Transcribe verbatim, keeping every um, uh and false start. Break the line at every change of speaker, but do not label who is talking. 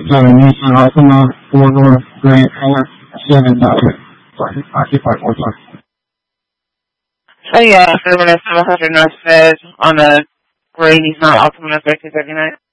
a Nissan Altima, four-door, gray color, seven thousand. Sorry, occupied one time.
Oh yeah, seven oh seven hundred North Fed on a gray Nissan Altima, thirteen thirty-nine.